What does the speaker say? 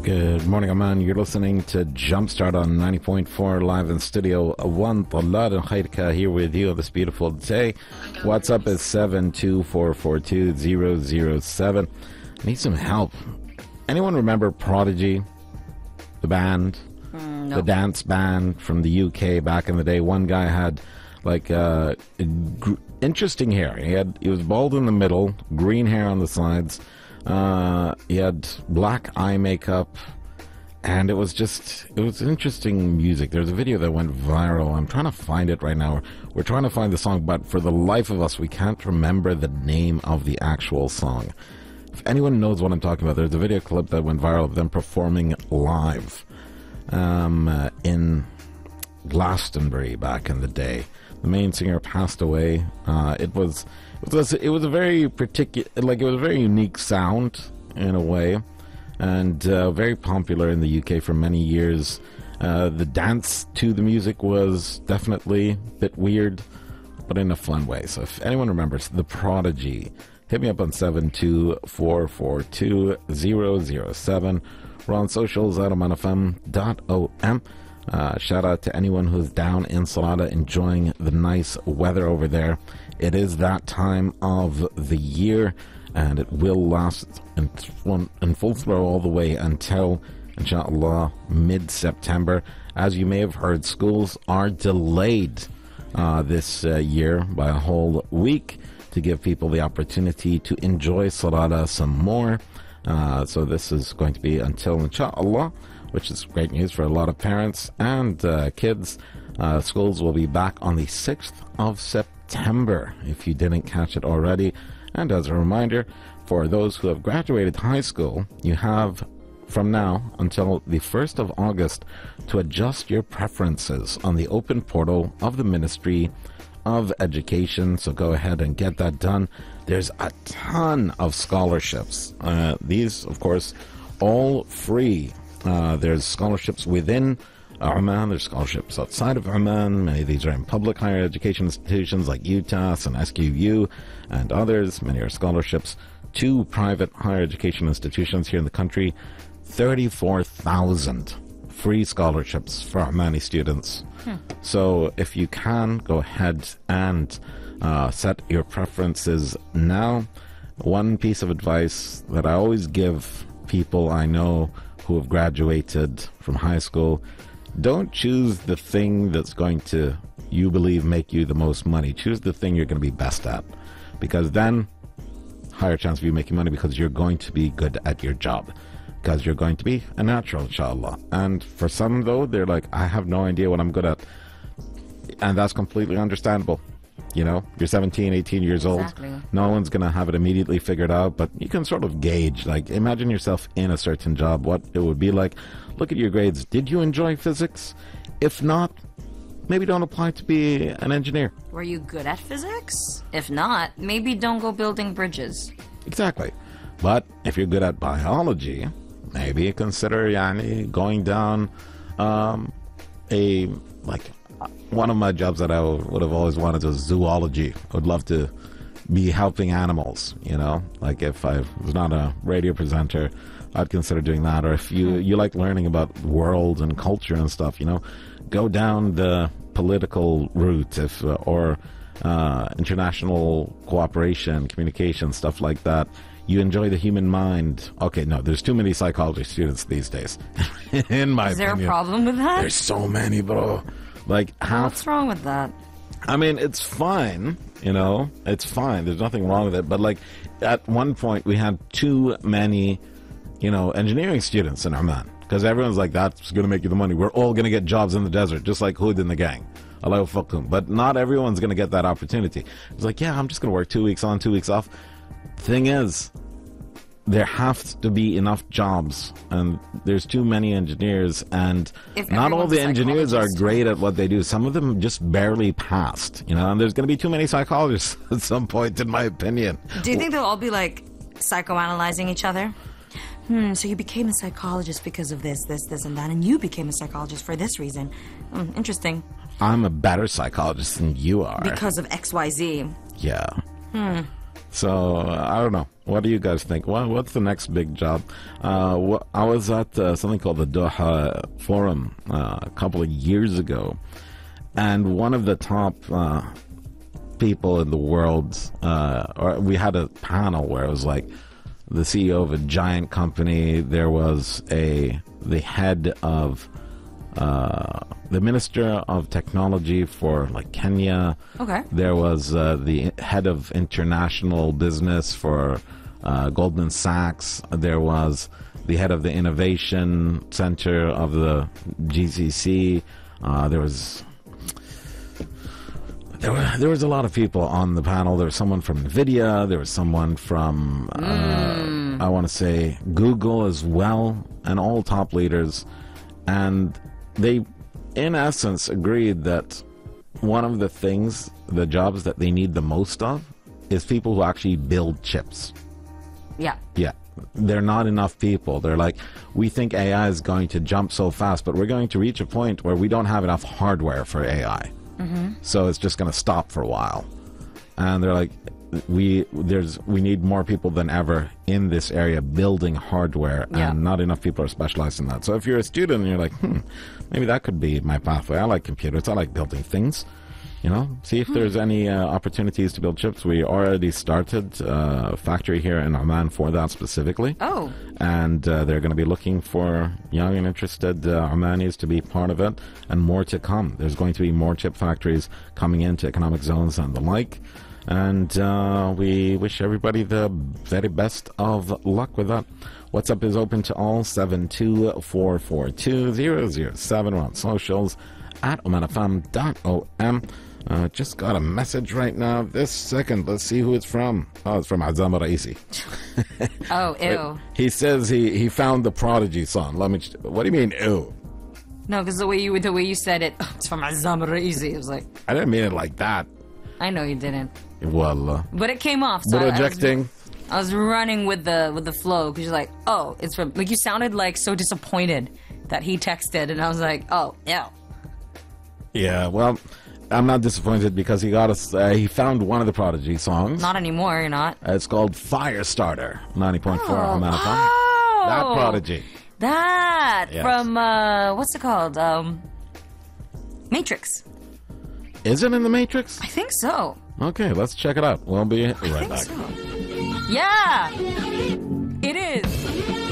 Good morning, Oman. You're listening to Jumpstart on 90.4 live in Studio 1. Talad and Khairka here with you on this beautiful day. WhatsApp is 72442-007. I need some help. Anyone remember Prodigy, the band? No. The dance band from the UK back in the day. One guy had like interesting hair. He was bald in the middle, green hair on the sides. He had black eye makeup, and it was interesting music. There's a video that went viral. I'm trying to find it right now. We're trying to find the song, but for the life of us, we can't remember the name of the actual song. If anyone knows what I'm talking about, there's a video clip that went viral of them performing live in Glastonbury back in the day. The main singer passed away. It was a very particular, like it was a very unique sound in a way, and very popular in the UK for many years. The dance to the music was definitely a bit weird, but in a fun way. So if anyone remembers The Prodigy, hit me up on 72442-007. We're on socials at omanfm.om. Shout out to anyone who's down in Salada enjoying the nice weather over there. It is that time of the year, and it will last in full throw all the way until, inshallah, mid-September. As you may have heard, schools are delayed this year by a whole week to give people the opportunity to enjoy Salada some more. So this is going to be until, inshallah, which is great news for a lot of parents and kids. Schools will be back on the 6th of September, if you didn't catch it already. And as a reminder, for those who have graduated high school, you have from now until the 1st of August to adjust your preferences on the open portal of the Ministry of Education. So go ahead and get that done. There's a ton of scholarships. These, of course, all free. There's scholarships within Oman, there's scholarships outside of Oman. Many of these are in public higher education institutions like UTAS and SQU and others. Many are scholarships to private higher education institutions here in the country. 34,000 free scholarships for Omani students. So if you can, go ahead and set your preferences now. One piece of advice that I always give people I know who have graduated from high school: don't choose the thing that's going to, you believe, make you the most money. Choose the thing you're going to be best at, because then higher chance of you making money, because you're going to be good at your job, because you're going to be a natural, inshallah. And for some, though, they're like, I have no idea what I'm good at, and that's completely understandable. You know, you're 17, 18 years old. Exactly. No one's going to have it immediately figured out, but you can sort of gauge, like, imagine yourself in a certain job, what it would be like. Look at your grades. Did you enjoy physics? If not, maybe don't apply to be an engineer. Were you good at physics? If not, maybe don't go building bridges. Exactly. But if you're good at biology, maybe consider going down one of my jobs that I would have always wanted was zoology. I would love to be helping animals, you know? Like if I was not a radio presenter, I'd consider doing that. Or if you like learning about the world and culture and stuff, you know, go down the political route, or international cooperation, communication, stuff like that. You enjoy the human mind. Okay, no, there's too many psychology students these days, in my opinion. Is there a problem with that? There's so many, bro. Like half. What's wrong with that? I mean, it's fine, you know, it's fine. There's nothing wrong with it. But like at one point we had too many, you know, engineering students in Oman, because everyone's like, that's going to make you the money. We're all going to get jobs in the desert, just like Hood and the gang. Allahu fakum. But not everyone's going to get that opportunity. It's like, yeah, I'm just going to work 2 weeks on, 2 weeks off. Thing is, there have to be enough jobs, and there's too many engineers, and not all the engineers are great at what they do. Some of them just barely passed, you know, and there's going to be too many psychologists at some point, in my opinion. Do you think they'll all be like psychoanalyzing each other? So you became a psychologist because of this, and that, and you became a psychologist for this reason. Interesting. I'm a better psychologist than you are. Because of XYZ. Yeah. So I don't know. What do you guys think? What's the next big job? I was at something called the Doha Forum a couple of years ago, and one of the top people in the world, or we had a panel where it was like the CEO of a giant company. There was the head of the Minister of Technology for like Kenya. Okay. There was the head of international business for Goldman Sachs. There was the head of the Innovation Center of the GCC. There was a lot of people on the panel. There was someone from NVIDIA. There was someone from, I want to say, Google as well, and all top leaders. And they, in essence, agreed that one of the jobs that they need the most of, is people who actually build chips. Yeah. Yeah. There are not enough people. They're like, we think AI is going to jump so fast, but we're going to reach a point where we don't have enough hardware for AI. So it's just going to stop for a while. And they're like, we need more people than ever in this area building hardware, and not enough people are specialized in that. So if you're a student and you're like, maybe that could be my pathway. I like computers. I like building things. You know, see if there's any opportunities to build chips. We already started a factory here in Oman for that specifically. Oh. And they're going to be looking for young and interested Omanis to be part of it, and more to come. There's going to be more chip factories coming into economic zones and the like. And we wish everybody the very best of luck with that. WhatsApp is open to all, 724420007. We're on socials at omanfm.om. Just got a message right now, this second. Let's see who it's from. Oh, it's from Azam Raisi. Oh, ew. He says he found the Prodigy song. What do you mean, ew? No, because the way you said it, it's from Azam Raisi. It was like, I didn't mean it like that. I know you didn't. Well, but it came off. So rejecting. I was running with the flow, because you're like, oh, it's from, like, you sounded like so disappointed that he texted, and I was like, oh, ew. Yeah, well, I'm not disappointed because he got us. He found one of the Prodigy songs. Not anymore, you're not. It's called Firestarter, 90.4 Oman FM. Oh, That Prodigy. That Yes. from what's it called? Matrix. Is it in the Matrix? I think so. Okay, let's check it out. We'll be right back. So. Yeah, it is.